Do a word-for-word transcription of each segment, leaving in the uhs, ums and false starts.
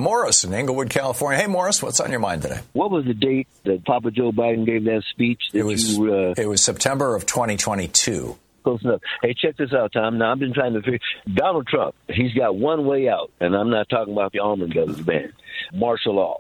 Morris in Inglewood, California. Hey, Morris, what's on your mind today? What was the date that Papa Joe Biden gave that speech? That it was you, uh, it was September of twenty twenty-two. Close enough. Hey, check this out, Tom. Now, I've been trying to figure Donald Trump, he's got one way out, and I'm not talking about the Allman Brothers band, martial law.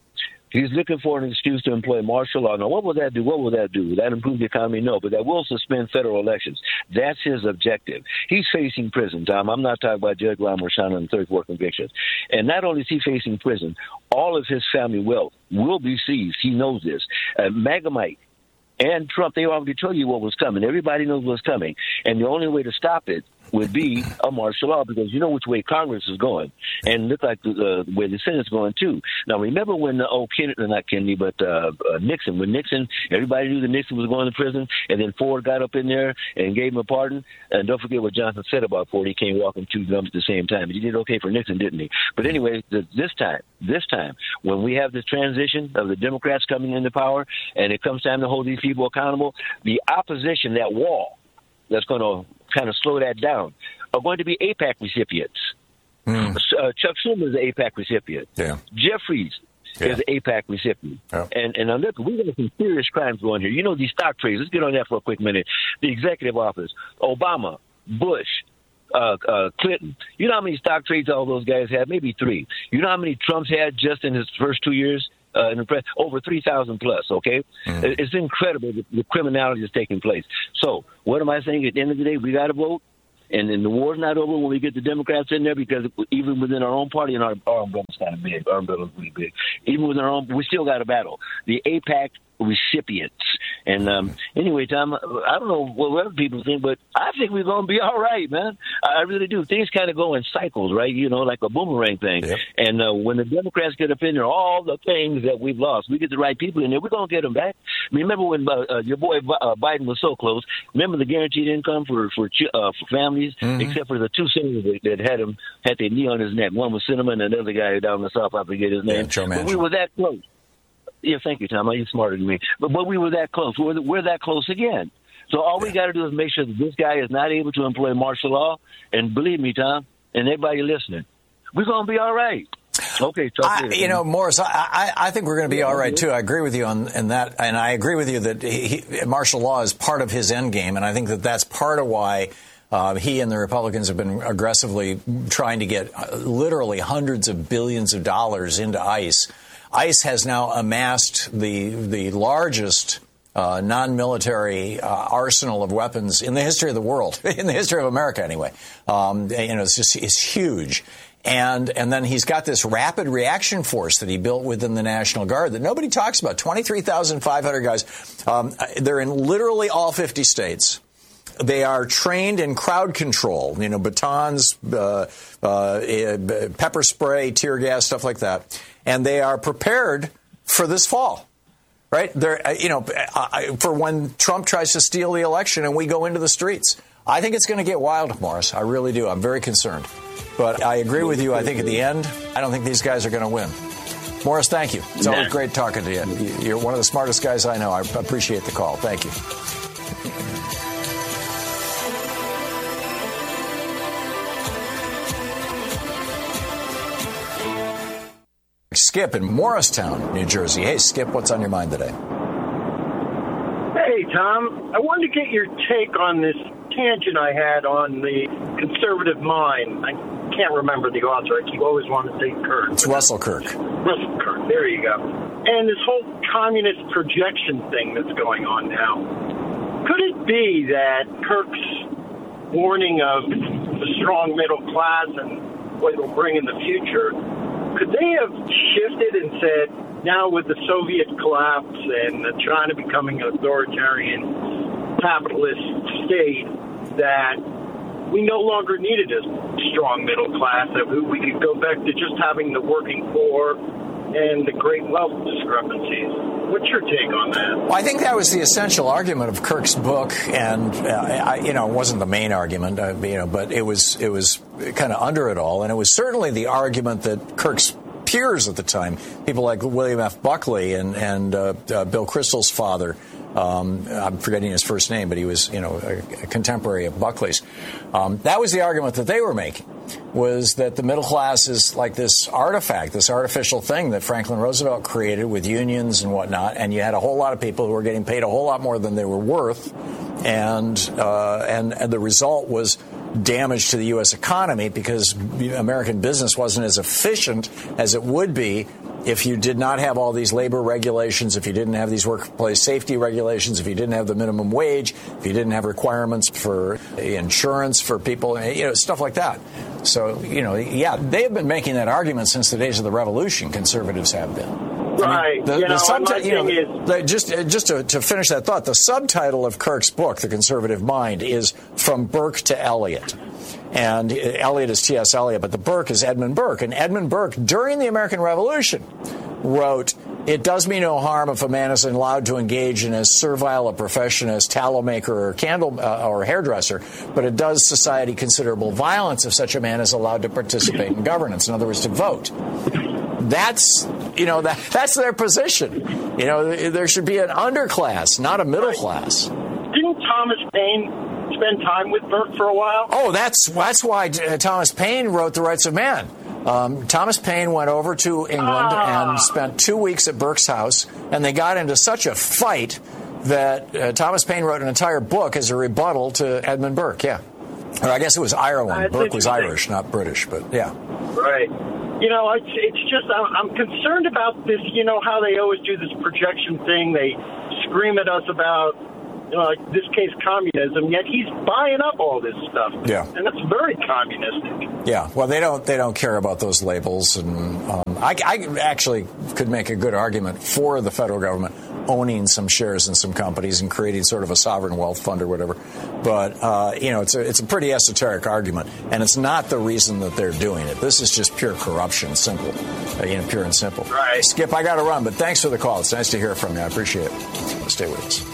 He's looking for an excuse to employ martial law. Now, what will that do? What will that do? Will that improve the economy? No, but that will suspend federal elections. That's his objective. He's facing prison, Tom. I'm not talking about Judge Ramoshana and third court convictions. And not only is he facing prison, all of his family wealth will be seized. He knows this. Uh, MAGA Mike and Trump, they already told you what was coming. Everybody knows what's coming. And the only way to stop it would be a martial law, because you know which way Congress is going, and look like the uh, way the Senate's going too. Now, remember when uh, oh Kennedy, not Kennedy, but uh, uh, Nixon, when Nixon, everybody knew that Nixon was going to prison, and then Ford got up in there and gave him a pardon. And don't forget what Johnson said about Ford. He came walking two drums at the same time. He did okay for Nixon, didn't he? But anyway, the, this time, this time, when we have this transition of the Democrats coming into power, and it comes time to hold these people accountable, the opposition, that wall that's going to kind of slow that down, are going to be AIPAC recipients. Mm. Uh, Chuck Schumer is an AIPAC recipient. Yeah. Jeffries yeah. is an AIPAC recipient. Yeah. And and now look, we got some serious crimes going here. You know, these stock trades. Let's get on that for a quick minute. The executive office, Obama, Bush, uh, uh, Clinton. You know how many stock trades all those guys had? Maybe three. You know how many Trump's had just in his first two years? Uh, in the press, over three thousand plus, okay? Mm. It's incredible the, the criminality that's taking place. So what am I saying? At the end of the day, we got to vote, and then the war's not over when we get the Democrats in there, because even within our own party, and our, our umbrella's kind of big, our umbrella's really big, even within our own, we still got a battle. The AIPAC recipients. And um, anyway, Tom, I don't know what other people think, but I think we're going to be all right, man. I really do. Things kind of go in cycles, right? You know, like a boomerang thing. Yep. And uh, when the Democrats get up in there, all the things that we've lost, we get the right people in there, we're going to get them back. Remember when uh, uh, your boy uh, Biden was so close? Remember the guaranteed income for for, uh, for families, mm-hmm. except for the two senators that, that had him had their knee on his neck. One was Sinema, and another guy down in the South, I forget his name. Yeah, but we were that close. Yeah, thank you, Tom. You're smarter than me. But, but we were that close. We're, we're that close again. So all we got to do is make sure that this guy is not able to employ martial law. And believe me, Tom, and everybody listening, we're going to be all right. Okay, talk I, you know, Morris, I, I, I think we're going to be all right, too. I agree with you on, on that. And I agree with you that he, he, martial law is part of his end game. And I think that that's part of why uh, he and the Republicans have been aggressively trying to get uh, literally hundreds of billions of dollars into ICE. ICE has now amassed the the largest uh, non-military uh, arsenal of weapons in the history of the world, in the history of America, anyway. Um, you know, it's just it's huge, and and then he's got this rapid reaction force that he built within the National Guard that nobody talks about. twenty-three thousand five hundred guys. Um, they're in literally all fifty states. They are trained in crowd control, you know, batons, uh, uh, pepper spray, tear gas, stuff like that. And they are prepared for this fall, right? They're, you know, for when Trump tries to steal the election and we go into the streets. I think it's going to get wild, Morris. I really do. I'm very concerned. But I agree with you. I think at the end, I don't think these guys are going to win. Morris, thank you. It's always great talking to you. You're one of the smartest guys I know. I appreciate the call. Thank you. Skip in Morristown, New Jersey. Hey, Skip, what's on your mind today? Hey, Tom. I wanted to get your take on this tangent I had on the conservative mind. I can't remember the author. I keep always wanting to say Kirk. It's Russell Kirk. Russell Kirk. There you go. And this whole communist projection thing that's going on now. Could it be that Kirk's warning of the strong middle class and what it will bring in the future, could they have shifted and said, now with the Soviet collapse and China becoming an authoritarian capitalist state, that we no longer needed a strong middle class, that we could go back to just having the working poor and the great wealth discrepancies? What's your take on that? Well, I think that was the essential argument of Kirk's book, and uh, I, you know, it wasn't the main argument, uh, you know, but it was it was kind of under it all, and it was certainly the argument that Kirk's peers at the time, people like William F. Buckley and and uh, uh, Bill Kristol's father, Um, I'm forgetting his first name, but he was, you know, a, a contemporary of Buckley's. Um, that was the argument that they were making, was that the middle class is like this artifact, this artificial thing that Franklin Roosevelt created with unions and whatnot, and you had a whole lot of people who were getting paid a whole lot more than they were worth, and uh, and, and the result was damage to the U S economy because American business wasn't as efficient as it would be if you did not have all these labor regulations, if you didn't have these workplace safety regulations, if you didn't have the minimum wage, if you didn't have requirements for insurance for people, you know, stuff like that. So, you know, yeah, they have been making that argument since the days of the Revolution, conservatives have been. Right. I mean, the, you the know, subti- you know, is- the, just just to, to finish that thought, the subtitle of Kirk's book, The Conservative Mind, is From Burke to Eliot. And Eliot is T S. Eliot, but the Burke is Edmund Burke. And Edmund Burke, during the American Revolution, wrote, "It does me no harm if a man is allowed to engage in as servile a profession as tallow maker or candle uh, or hairdresser, but it does society considerable violence if such a man is allowed to participate in governance." In other words, to vote. That's, you know, that that's their position. You know, there should be an underclass, not a middle class. Didn't Thomas Paine spend time with Burke for a while? Oh, that's that's why uh, Thomas Paine wrote The Rights of Man. Um, Thomas Paine went over to England ah. and spent two weeks at Burke's house, and they got into such a fight that uh, Thomas Paine wrote an entire book as a rebuttal to Edmund Burke. Yeah, or I guess it was Ireland. That's Burke was Irish, not British, but yeah. Right. You know, it's it's just I'm, I'm concerned about this. You know how they always do this projection thing. They scream at us about, you know, like this case, communism. Yet he's buying up all this stuff. Yeah, and that's very communistic. Yeah. Well, they don't they don't care about those labels, and um, I, I actually could make a good argument for the federal government owning some shares in some companies and creating sort of a sovereign wealth fund or whatever. But, uh, you know, it's a, it's a pretty esoteric argument, and it's not the reason that they're doing it. This is just pure corruption, simple, uh, you know, pure and simple. Right. Skip, I got to run, but thanks for the call. It's nice to hear from you. I appreciate it. Stay with us.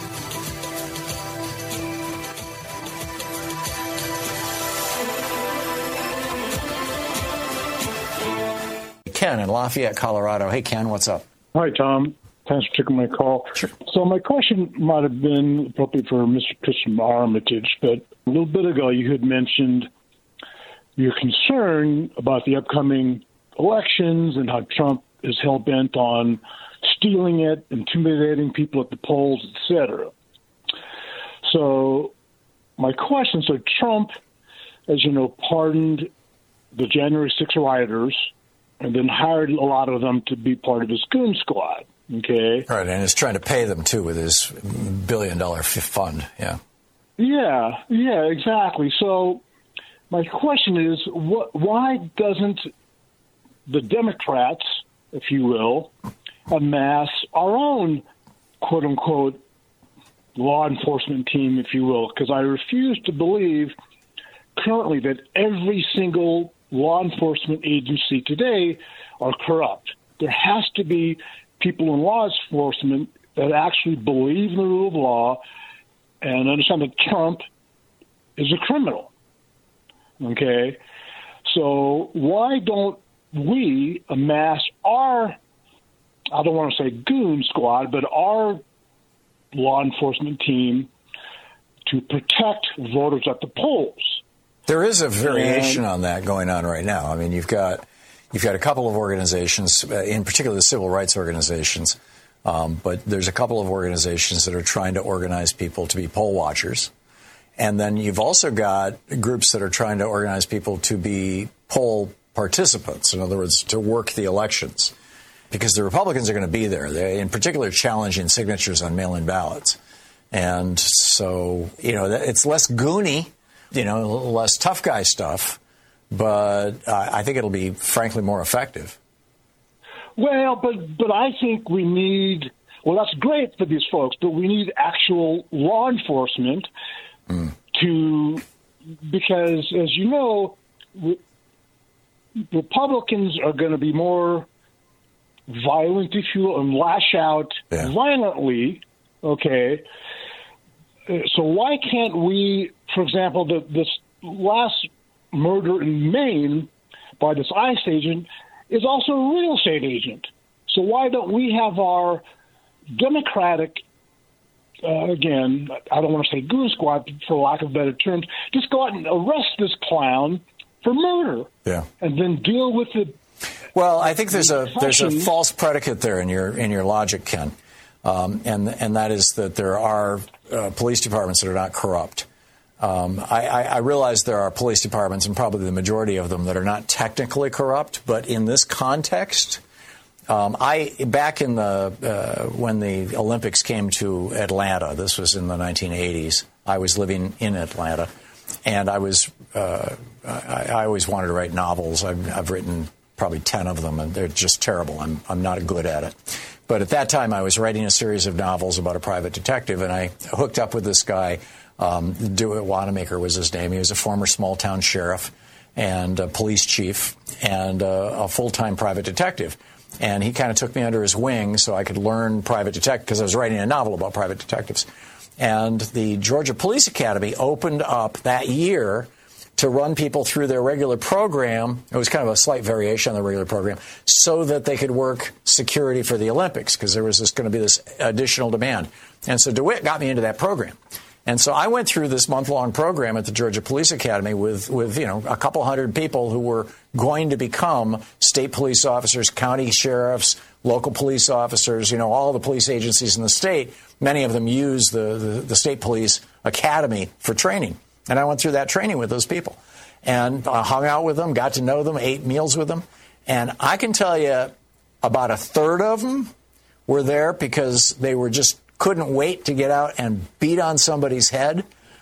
Ken in Lafayette, Colorado. Hey, Ken, what's up? Hi, Tom. Thanks for taking my call. Sure. So my question might have been appropriate for Mister Christian Armitage, but a little bit ago you had mentioned your concern about the upcoming elections and how Trump is hell-bent on stealing it, intimidating people at the polls, et cetera. So my question, so Trump, as you know, pardoned the January sixth rioters and then hired a lot of them to be part of his goon squad. Okay. Right, and he's trying to pay them, too, with his billion-dollar fund, yeah. Yeah, yeah, exactly. So my question is, what, why doesn't the Democrats, if you will, amass our own, quote-unquote, law enforcement team, if you will? Because I refuse to believe currently that every single law enforcement agency today are corrupt. There has to be people in law enforcement that actually believe in the rule of law and understand that Trump is a criminal. Okay? So why don't we amass our, I don't want to say goon squad, but our law enforcement team to protect voters at the polls? There is a variation and, on that going on right now. I mean, you've got You've got a couple of organizations, in particular the civil rights organizations, um, but there's a couple of organizations that are trying to organize people to be poll watchers. And then you've also got groups that are trying to organize people to be poll participants, in other words, to work the elections. Because the Republicans are going to be there, they in particular challenging signatures on mail-in ballots. And so, you know, it's less goony, you know, less tough guy stuff. But uh, I think it'll be, frankly, more effective. Well, but but I think we need, well, that's great for these folks, but we need actual law enforcement mm. to, because, as you know, re- Republicans are going to be more violent, if you will, and lash out yeah. violently, okay? So why can't we, for example, the, this last murder in Maine by this ICE agent is also a real estate agent. So why don't we have our Democratic uh, again, I don't want to say goon squad for lack of better terms, just go out and arrest this clown for murder. Yeah. And then deal with the. Well, I think there's a there's a false predicate there in your in your logic, Ken, um, and and that is that there are uh, police departments that are not corrupt. Um, I, I, I realize there are police departments, and probably the majority of them, that are not technically corrupt, but in this context. Um, I back in the uh, when the Olympics came to Atlanta, this was in the nineteen eighties. I was living in Atlanta, and I was uh, I, I always wanted to write novels. I've, I've written probably ten of them, and they're just terrible. I'm I'm not good at it. But at that time, I was writing a series of novels about a private detective, and I hooked up with this guy. Um, Dewitt Wanamaker was his name. He was a former small town sheriff and a police chief and uh, a full time private detective. And he kind of took me under his wing so I could learn private detective, because I was writing a novel about private detectives. And the Georgia Police Academy opened up that year to run people through their regular program. It was kind of a slight variation on the regular program, so that they could work security for the Olympics, because there was this going to be this additional demand. And so DeWitt got me into that program. And so I went through this month-long program at the Georgia Police Academy with, with, you know, a couple hundred people who were going to become state police officers, county sheriffs, local police officers, you know, all the police agencies in the state. Many of them use the, the, the state police academy for training. And I went through that training with those people and I hung out with them, got to know them, ate meals with them. And I can tell you about a third of them were there because they were just couldn't wait to get out and beat on somebody's head.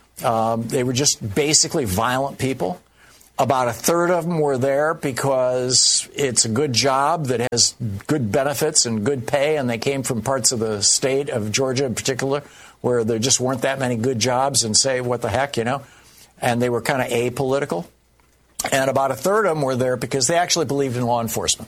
Um, they were just basically violent people. About a third of them were there because it's a good job that has good benefits and good pay, and they came from parts of the state of Georgia in particular where there just weren't that many good jobs, and say, what the heck, you know? And they were kind of apolitical. And about a third of them were there because they actually believed in law enforcement.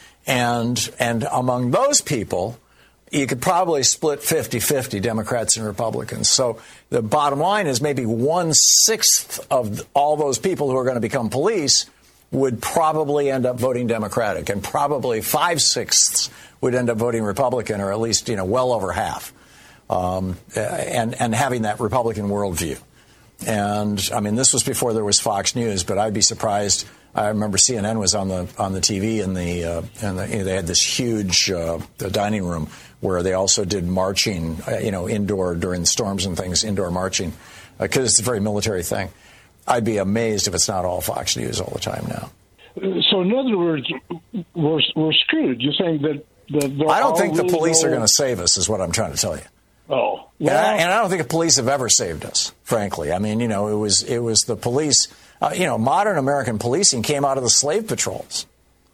And and among those people, you could probably split fifty-fifty, Democrats and Republicans. So the bottom line is maybe one-sixth of all those people who are going to become police would probably end up voting Democratic, and probably five-sixths would end up voting Republican, or at least, you know, well over half, um, and, and having that Republican worldview. And, I mean, this was before there was Fox News, but I'd be surprised. I remember C N N was on the on the T V, and the uh, and the, you know, they had this huge uh, dining room where they also did marching, uh, you know, indoor during storms and things, indoor marching, because uh, it's a very military thing. I'd be amazed if it's not all Fox News all the time now. So, in other words, we're we're screwed. You're saying that, that I don't think the police are going to save us, is what I'm trying to tell you. Oh, well, and, I, and I don't think the police have ever saved us, frankly. I mean, you know, it was it was the police. Uh, you know, modern American policing came out of the slave patrols.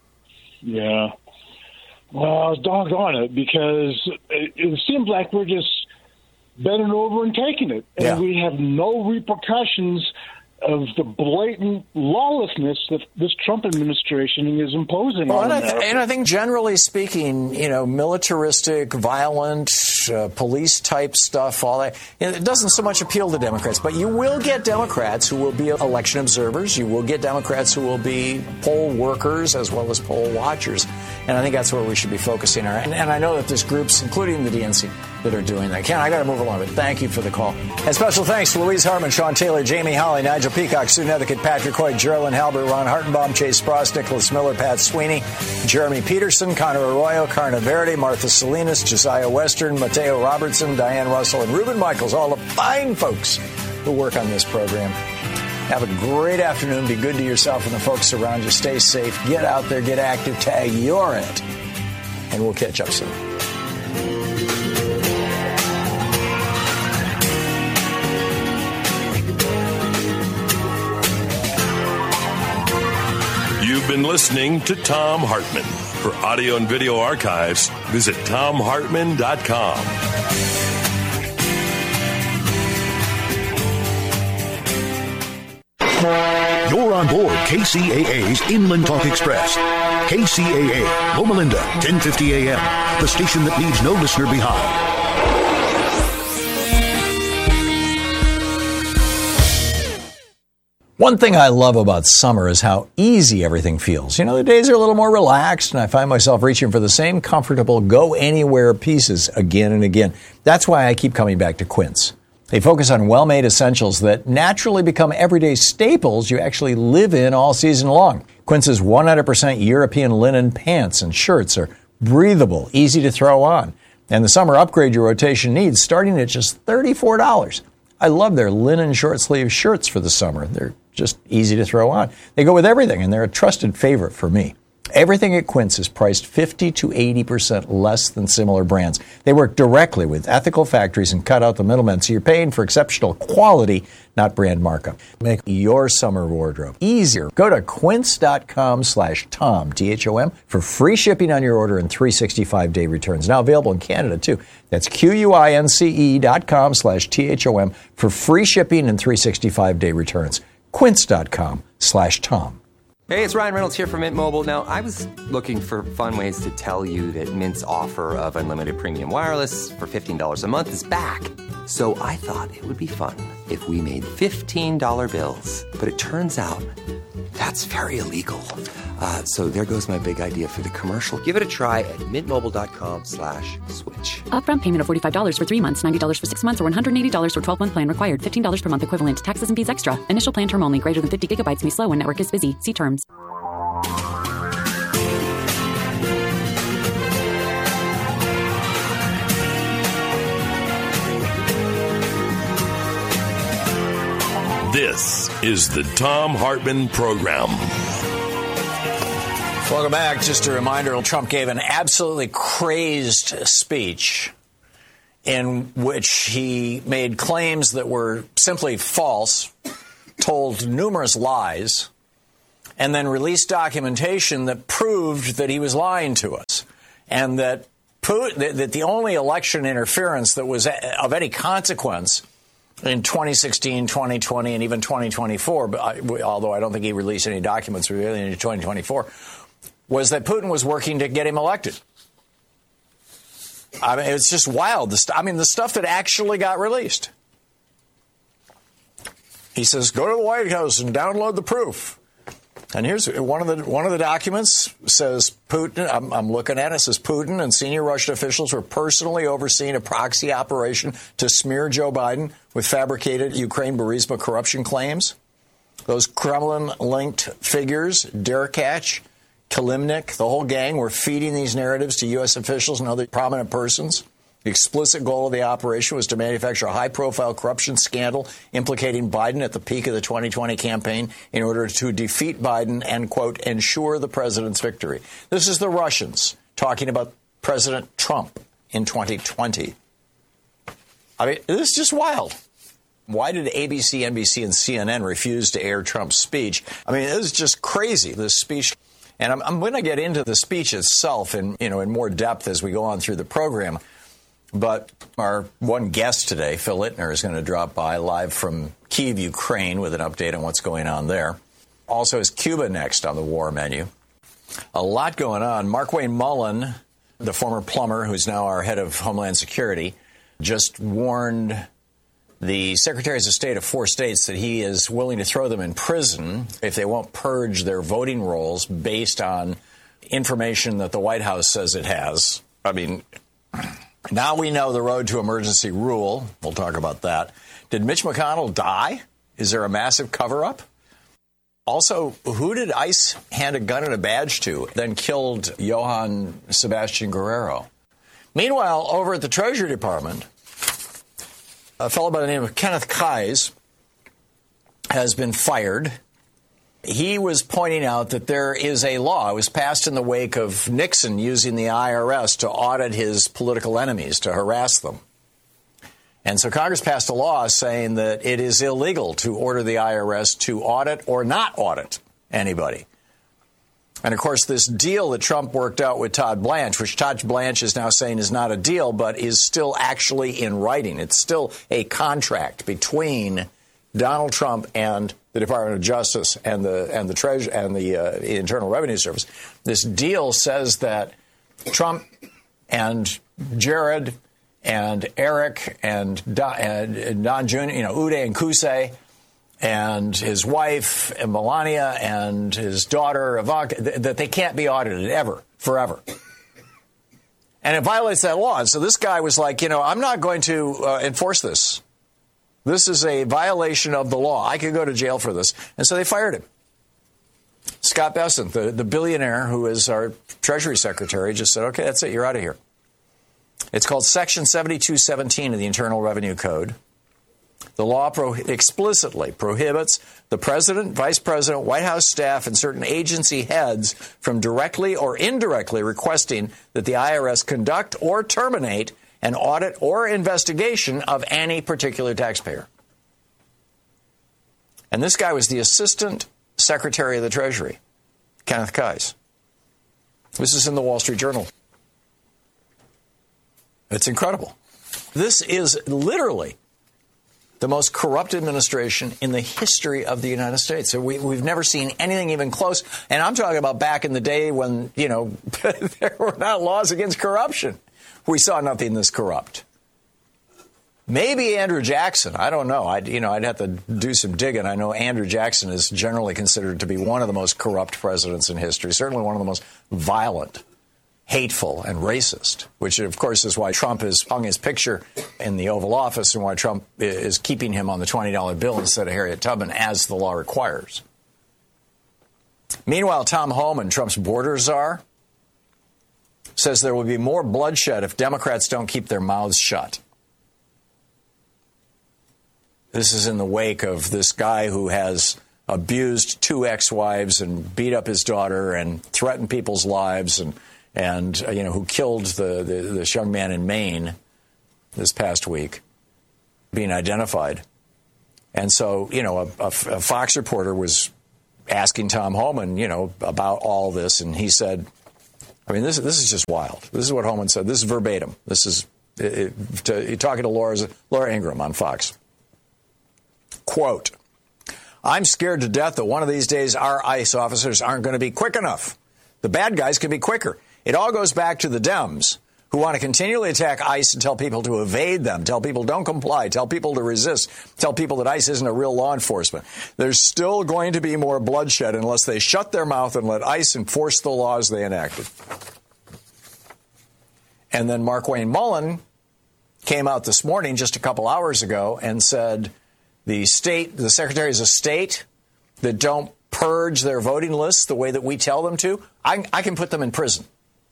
Yeah. Well, doggone it, because it, it seems like we're just bending over and taking it. And yeah. we have no repercussions of the blatant lawlessness that this Trump administration is imposing well, on and I, th- America. and I think generally speaking, you know, militaristic, violent, uh, police-type stuff, all that, it doesn't so much appeal to Democrats. But you will get Democrats who will be election observers. You will get Democrats who will be poll workers as well as poll watchers. And I think that's where we should be focusing our. And, and I know that there's groups, including the D N C, that are doing that. Ken, I got to move along, but thank you for the call. And special thanks to Louise Hartman, Sean Taylor, Jamie Holly, Nigel Peacock, Sue Nethercutt, Patrick Hoyt, Geraldine Halbert, Ron Hartenbaum, Chase Spross, Nicholas Miller, Pat Sweeney, Jeremy Peterson, Connor Arroyo, Carna Verde, Martha Salinas, Josiah Western, Mateo Robertson, Diane Russell, and Reuben Michaels, all the fine folks who work on this program. Have a great afternoon. Be good to yourself and the folks around you. Stay safe. Get out there. Get active. Tag you're in it. And we'll catch up soon. You've been listening to Thom Hartmann. For audio and video archives, visit thom hartmann dot com. You're on board K C A A's Inland Talk Express. K C A A, Loma Linda, ten fifty A M, the station that leaves no listener behind. One thing I love about summer is how easy everything feels. You know, the days are a little more relaxed, and I find myself reaching for the same comfortable go-anywhere pieces again and again. That's why I keep coming back to Quince. They focus on well-made essentials that naturally become everyday staples you actually live in all season long. Quince's one hundred percent European linen pants and shirts are breathable, easy to throw on. And the summer upgrade your rotation needs, starting at just thirty-four dollars. I love their linen short-sleeve shirts for the summer. They're just easy to throw on. They go with everything, and they're a trusted favorite for me. Everything at Quince is priced fifty to eighty percent less than similar brands. They work directly with ethical factories and cut out the middlemen, so you're paying for exceptional quality, not brand markup. Make your summer wardrobe easier. Go to quince.com slash Tom, T H O M, for free shipping on your order and three hundred sixty-five day returns. Now available in Canada, too. That's Q-U-I-N-C-E dot com slash T H O M for free shipping and three hundred sixty-five day returns. Quince.com slash Tom. Hey, it's Ryan Reynolds here from Mint Mobile. Now, I was looking for fun ways to tell you that Mint's offer of unlimited premium wireless for fifteen dollars a month is back. So I thought it would be fun if we made fifteen dollar bills. But it turns out that's very illegal. Uh, so there goes my big idea for the commercial. Give it a try at mintmobile.com slash switch. Upfront payment of forty-five dollars for three months, ninety dollars for six months, or one hundred eighty dollars for twelve-month plan required. fifteen dollars per month equivalent. Taxes and fees extra. Initial plan term only. Greater than fifty gigabytes may slow when network is busy. See terms. This is the Tom Hartman Program. Welcome back. Just a reminder, Trump gave an absolutely crazed speech in which he made claims that were simply false, told numerous lies, and then released documentation that proved that he was lying to us, and that, Putin, that the only election interference that was of any consequence in twenty sixteen, twenty twenty, and even twenty twenty-four, but I, although I don't think he released any documents revealing into twenty twenty-four, was that Putin was working to get him elected. I mean, it's just wild. The st- I mean, the stuff that actually got released. He says, go to the White House and download the proof. And here's one of the one of the documents says Putin, I'm, I'm looking at it, it says Putin and senior Russian officials were personally overseeing a proxy operation to smear Joe Biden with fabricated Ukraine Burisma corruption claims. Those Kremlin-linked figures, Derkach, Kilimnik, the whole gang, were feeding these narratives to U S officials and other prominent persons. The explicit goal of the operation was to manufacture a high-profile corruption scandal implicating Biden at the peak of the twenty twenty campaign in order to defeat Biden and, quote, ensure the president's victory. This is the Russians talking about President Trump in twenty twenty. I mean, this is just wild. Why did A B C, N B C, and C N N refuse to air Trump's speech? I mean, it was just crazy, this speech. And I'm, I'm going to get into the speech itself in, you know, in more depth as we go on through the program. But our one guest today, Phil Ittner, is going to drop by live from Kyiv, Ukraine, with an update on what's going on there. Also, is Cuba next on the war menu? A lot going on. Markwayne Mullin, the former plumber who's now our head of Homeland Security, just warned the secretaries of state of four states that he is willing to throw them in prison if they won't purge their voting rolls based on information that the White House says it has. I mean, now we know the road to emergency rule. We'll talk about that. Did Mitch McConnell die? Is there a massive cover-up? Also, who did ICE hand a gun and a badge to, then killed Johann Sebastian Guerrero? Meanwhile, over at the Treasury Department, a fellow by the name of Kenneth Keyes has been fired. He was pointing out that there is a law. It was passed in the wake of Nixon using the I R S to audit his political enemies, to harass them. And so Congress passed a law saying that it is illegal to order the I R S to audit or not audit anybody. And, of course, this deal that Trump worked out with Todd Blanche, which Todd Blanche is now saying is not a deal, but is still actually in writing. It's still a contract between Donald Trump and the Department of Justice and the and the Treasury and the uh, Internal Revenue Service. This deal says that Trump and Jared and Eric and Don, and Don Junior, you know, Uday and Kusei, and his wife, and Melania, and his daughter, Ivanka, th- that they can't be audited ever, forever. And it violates that law. And so this guy was like, you know, I'm not going to uh, enforce this. This is a violation of the law. I could go to jail for this. And so they fired him. Scott Bessent, the, the billionaire who is our Treasury Secretary, just said, okay, that's it. You're out of here. It's called Section seventy-two seventeen of the Internal Revenue Code. The law pro- explicitly prohibits the president, vice president, White House staff, and certain agency heads from directly or indirectly requesting that the I R S conduct or terminate an audit or investigation of any particular taxpayer. And this guy was the Assistant Secretary of the Treasury, Kenneth Keyes. This is in the Wall Street Journal. It's incredible. This is literally the most corrupt administration in the history of the United States. So we, we've never seen anything even close. And I'm talking about back in the day when, you know, there were not laws against corruption. We saw nothing this corrupt. Maybe Andrew Jackson. I don't know. I'd, you know, I'd have to do some digging. I know Andrew Jackson is generally considered to be one of the most corrupt presidents in history, certainly one of the most violent, hateful, and racist, which, of course, is why Trump has hung his picture in the Oval Office and why Trump is keeping him on the twenty dollar bill instead of Harriet Tubman, as the law requires. Meanwhile, Tom Homan, Trump's border czar, says there will be more bloodshed if Democrats don't keep their mouths shut. This is in the wake of this guy who has abused two ex-wives and beat up his daughter and threatened people's lives and and, uh, you know, who killed the, the this young man in Maine this past week, being identified. And so, you know, a, a, a Fox reporter was asking Tom Homan, you know, about all this, and he said, I mean, this, this is just wild. This is what Homan said. This is verbatim. This is it, it, to, talking to Laura's, Laura Ingraham on Fox. Quote, I'm scared to death that one of these days our ICE officers aren't going to be quick enough. The bad guys can be quicker. It all goes back to the Dems, who want to continually attack ICE and tell people to evade them, tell people don't comply, tell people to resist, tell people that ICE isn't a real law enforcement. There's still going to be more bloodshed unless they shut their mouth and let ICE enforce the laws they enacted. And then Markwayne Mullin came out this morning, just a couple hours ago, and said the state, the secretaries of state that don't purge their voting lists the way that we tell them to, I, I can put them in prison.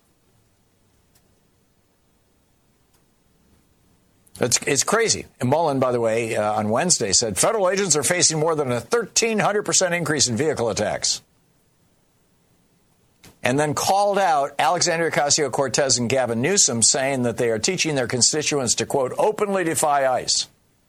It's, it's crazy. And Mullen, by the way, uh, on Wednesday said federal agents are facing more than a thirteen hundred percent increase in vehicle attacks. And then called out Alexandria Ocasio-Cortez and Gavin Newsom, saying that they are teaching their constituents to, quote, openly defy ICE.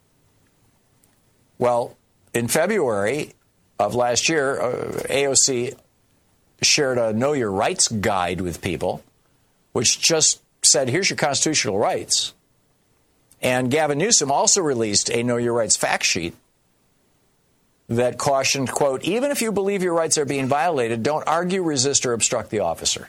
Well, in February of last year, uh, A O C shared a Know Your Rights guide with people, which just said, here's your constitutional rights. And Gavin Newsom also released a Know Your Rights fact sheet that cautioned, quote, even if you believe your rights are being violated, don't argue, resist, or obstruct the officer.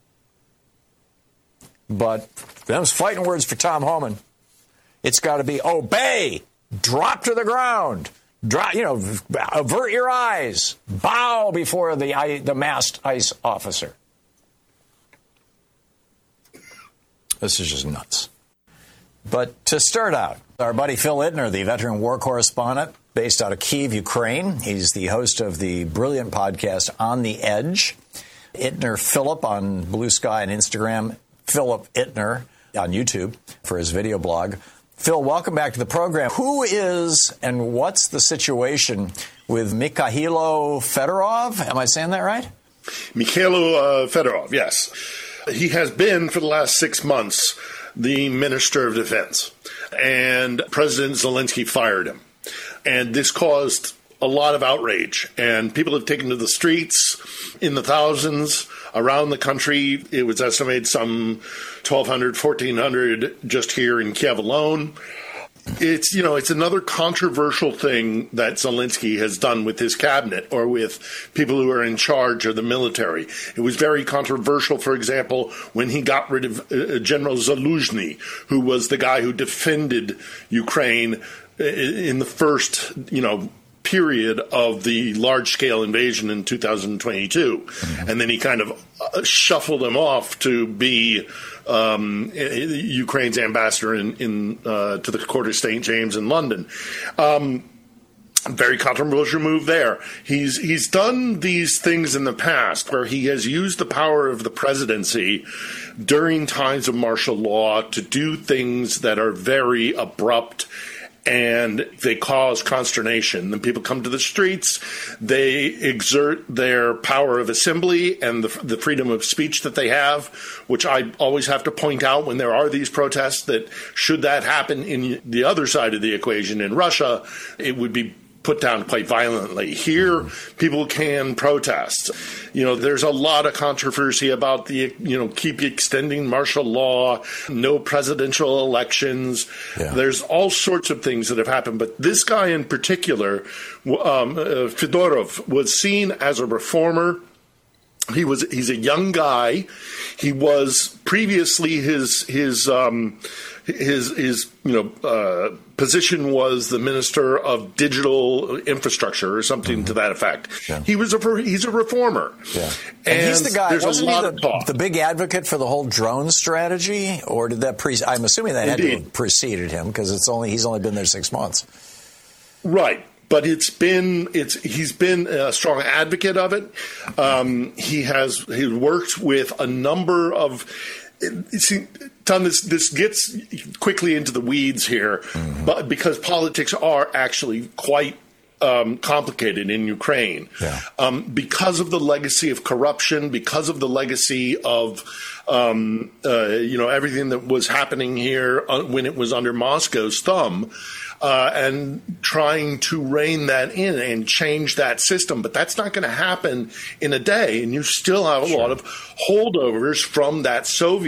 But them's fighting words for Tom Homan. It's got to be obey, drop to the ground, drop, you know, avert your eyes, bow before the, the masked ICE officer. This is just nuts. But to start out, our buddy Phil Ittner, the veteran war correspondent based out of Kyiv, Ukraine. He's the host of the brilliant podcast On the Edge. Ittner Philip on Blue Sky and Instagram. Philip Ittner on YouTube for his video blog. Phil, welcome back to the program. Who is and what's the situation with Mikhailo Fedorov? Am I saying that right? Mikhailo uh, Fedorov, yes. He has been for the last six months the Minister of Defense, and President Zelensky fired him. And this caused a lot of outrage, and people have taken to the streets in the thousands around the country. It was estimated some twelve hundred, fourteen hundred just here in Kiev alone. It's, you know, it's another controversial thing that Zelensky has done with his cabinet or with people who are in charge of the military. It was very controversial, for example, when he got rid of uh, General Zaluzhny, who was the guy who defended Ukraine in the first, you know, period of the large-scale invasion in two thousand twenty-two. Mm-hmm. And then he kind of uh, shuffled him off to be um, Ukraine's ambassador in, in uh, to the Court of Saint James in London. Um, very controversial move there. He's he's done these things in the past where he has used the power of the presidency during times of martial law to do things that are very abrupt, and they cause consternation. Then people come to the streets, they exert their power of assembly and the, the freedom of speech that they have, which I always have to point out when there are these protests that should that happen in the other side of the equation in Russia, it would be put down quite violently. Here, people can protest. You know, there's a lot of controversy about the, you know, keep extending martial law, no presidential elections. Yeah. There's all sorts of things that have happened. But this guy in particular, um, uh, Fedorov, was seen as a reformer. He was he's a young guy. He was previously his his um, his his you know uh, position was the Minister of Digital Infrastructure or something mm-hmm. to that effect. Yeah. He was a he's a reformer. Yeah. And, and he's the guy. Wasn't he the, of the big advocate for the whole drone strategy, or did that pre? I'm assuming that Indeed. had to have preceded him because it's only he's only been there six months. Right. But it's been it's he's been a strong advocate of it. Um, he has he worked with a number of. See, Tom, this this gets quickly into the weeds here, mm-hmm. but because politics are actually quite um, complicated in Ukraine, yeah. um, because of the legacy of corruption, because of the legacy of um, uh, you know everything that was happening here when it was under Moscow's thumb. Uh, and trying to rein that in and change that system. But that's not going to happen in a day. And you still have a sure. lot of holdovers from that Soviet